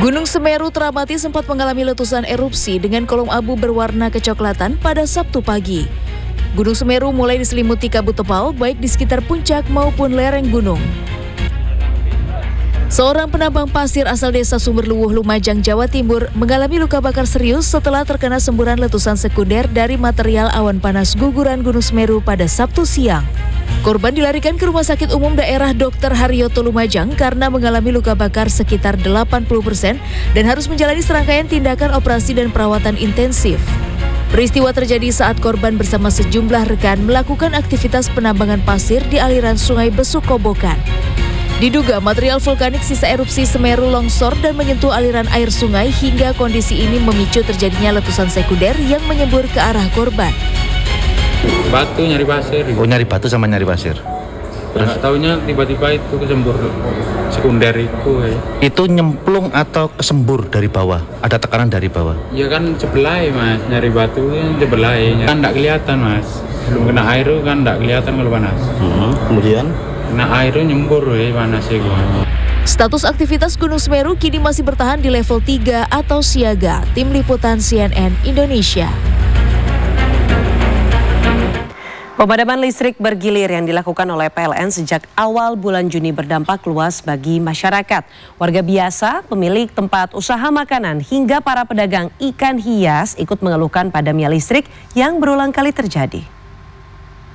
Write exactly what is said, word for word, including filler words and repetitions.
Gunung Semeru teramati sempat mengalami letusan erupsi dengan kolom abu berwarna kecoklatan pada Sabtu pagi. Gunung Semeru mulai diselimuti kabut tebal baik di sekitar puncak maupun lereng gunung. Seorang penambang pasir asal desa Sumberluwuh, Lumajang, Jawa Timur mengalami luka bakar serius setelah terkena semburan letusan sekunder dari material awan panas guguran Gunung Semeru pada Sabtu siang. Korban dilarikan ke Rumah Sakit Umum Daerah Dokter Haryoto Lumajang karena mengalami luka bakar sekitar delapan puluh persen dan harus menjalani serangkaian tindakan operasi dan perawatan intensif. Peristiwa terjadi saat korban bersama sejumlah rekan melakukan aktivitas penambangan pasir di aliran Sungai Besuk Kobokan. Diduga material vulkanik sisa erupsi Semeru longsor dan menyentuh aliran air sungai hingga kondisi ini memicu terjadinya letusan sekunder yang menyembur ke arah korban. Batu nyari pasir. Oh, nyari batu sama nyari pasir. Terus tahunya tiba-tiba itu kesembur sekunder itu. Ya. Itu nyemplung atau kesembur dari bawah? Ada tekanan dari bawah? Ya kan sebelah mas, nyari batu sebelah kan tidak kelihatan mas. Belum kena air kan tidak kelihatan kalau panas. Hmm, kemudian? Kena air nyembur ya panas itu. Status aktivitas Gunung Semeru kini masih bertahan di level tiga atau siaga. Tim Liputan C N N Indonesia. Pemadaman listrik bergilir yang dilakukan oleh P L N sejak awal bulan Juni berdampak luas bagi masyarakat. Warga biasa, pemilik tempat usaha makanan, hingga para pedagang ikan hias ikut mengeluhkan padamnya listrik yang berulang kali terjadi.